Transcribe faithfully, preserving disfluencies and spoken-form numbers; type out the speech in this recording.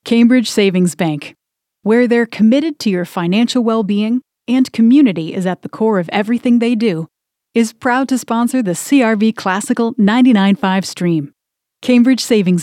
Cambridge Savings Bank, where they're committed to your financial well-being and community is at the core of everything they do, is proud to sponsor the C R V Classical ninety-nine point five stream. Cambridge Savings